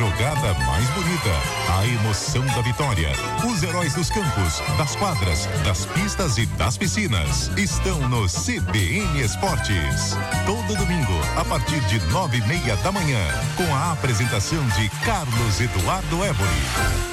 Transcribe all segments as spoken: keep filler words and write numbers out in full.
jogada mais bonita, a emoção da vitória, os heróis dos campos, das quadras, das pistas e das piscinas estão no C B N Esportes. Todo domingo, a partir de nove e meia da manhã, com a apresentação de Carlos Eduardo Évori.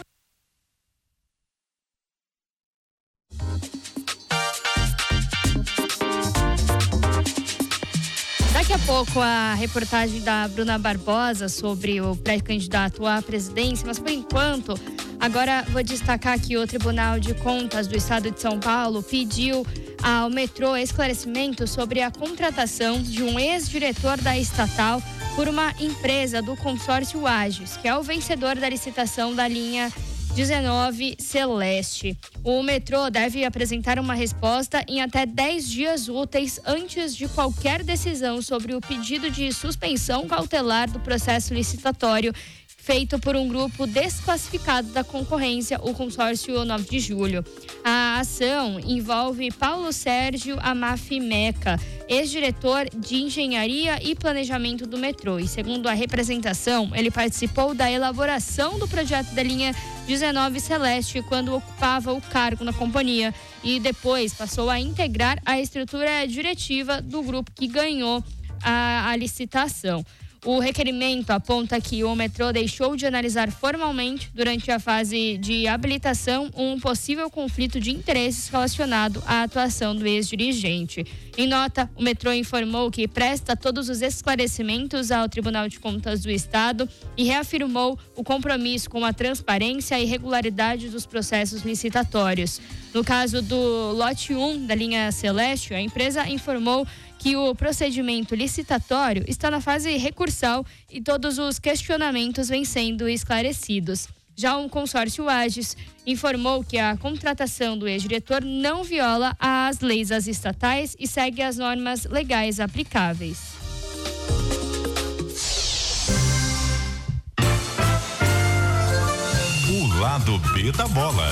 Daqui a pouco a reportagem da Bruna Barbosa sobre o pré-candidato à presidência, mas por enquanto, agora vou destacar que o Tribunal de Contas do Estado de São Paulo pediu ao metrô esclarecimento sobre a contratação de um ex-diretor da estatal por uma empresa do consórcio Agis, que é o vencedor da licitação da linha dezenove Celeste. O metrô deve apresentar uma resposta em até dez dias úteis antes de qualquer decisão sobre o pedido de suspensão cautelar do processo licitatório feito por um grupo desclassificado da concorrência, o consórcio nove de julho. A ação envolve Paulo Sérgio Amafi Meca, ex-diretor de engenharia e planejamento do metrô. E segundo a representação, ele participou da elaboração do projeto da linha dezenove Celeste quando ocupava o cargo na companhia e depois passou a integrar a estrutura diretiva do grupo que ganhou a, a licitação. O requerimento aponta que o metrô deixou de analisar formalmente, durante a fase de habilitação, um possível conflito de interesses relacionado à atuação do ex-dirigente. Em nota, o metrô informou que presta todos os esclarecimentos ao Tribunal de Contas do Estado e reafirmou o compromisso com a transparência e regularidade dos processos licitatórios. No caso do lote um da linha Celeste, a empresa informou que o procedimento licitatório está na fase recursal e todos os questionamentos vêm sendo esclarecidos. Já o consórcio Agis informou que a contratação do ex-diretor não viola as leis estatais e segue as normas legais aplicáveis. O lado B da bola.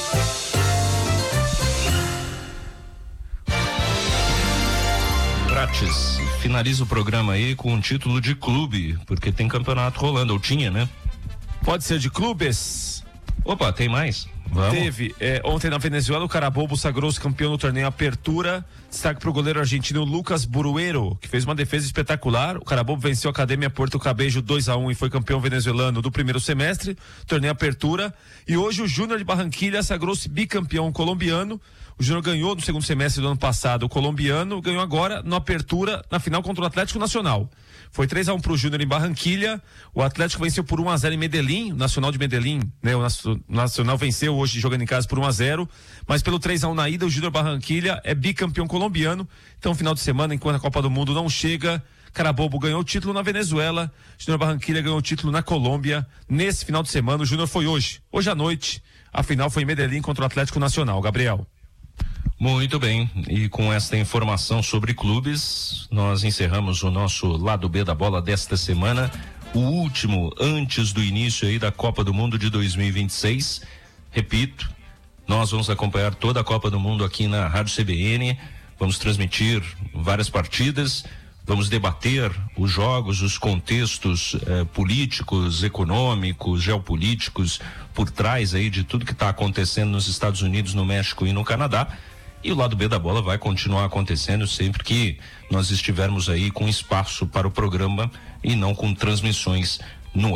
Prates, finaliza o programa aí com um título de clube, porque tem campeonato rolando, ou tinha, né? Pode ser de clubes? Opa, tem mais? Vamos. Teve. É, ontem na Venezuela, o Carabobo sagrou-se campeão no torneio Apertura. Destaque para o goleiro argentino Lucas Buruero, que fez uma defesa espetacular. O Carabobo venceu a Academia Porto Cabejo dois a um e foi campeão venezuelano do primeiro semestre, torneio Apertura. E hoje o Júnior de Barranquilha sagrou-se bicampeão colombiano. O Júnior ganhou no segundo semestre do ano passado o colombiano, ganhou agora no Apertura, na final contra o Atlético Nacional. Foi três a um pro Júnior em Barranquilha. O Atlético venceu por um a zero em Medellín, o Nacional de Medellín, né? O Nacional venceu hoje jogando em casa por um a zero, mas pelo três a um na ida, o Júnior Barranquilha é bicampeão colombiano. Então, final de semana, enquanto a Copa do Mundo não chega, Carabobo ganhou o título na Venezuela, Júnior Barranquilha ganhou o título na Colômbia. Nesse final de semana, o Júnior foi hoje, hoje à noite. A final foi em Medellín contra o Atlético Nacional. Gabriel. Muito bem, e com esta informação sobre clubes, nós encerramos o nosso lado B da bola desta semana, o último antes do início aí da Copa do Mundo de dois mil e vinte e seis. Repito, nós vamos acompanhar toda a Copa do Mundo aqui na Rádio C B N, vamos transmitir várias partidas, vamos debater os jogos, os contextos eh, políticos, econômicos, geopolíticos por trás aí de tudo que está acontecendo nos Estados Unidos, no México e no Canadá. E o lado B da bola vai continuar acontecendo sempre que nós estivermos aí com espaço para o programa e não com transmissões no